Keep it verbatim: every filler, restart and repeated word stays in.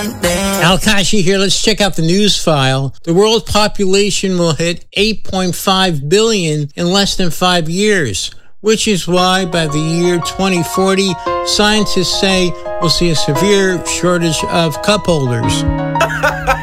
Al Kashi here. Let's check out the news file. The world population will hit eight point five billion in less than five years, which is why by the year twenty forty, scientists say we'll see a severe shortage of cup holders.